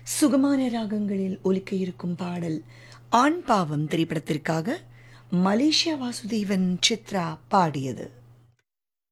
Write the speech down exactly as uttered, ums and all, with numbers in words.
சுகமான ராகங்களில் ஒலிக்க இருக்கும் பாடல் ஆண் பாவம் திரைப்படத்திற்காக மலேசியா வாசுதேவன் சித்ரா பாடியது.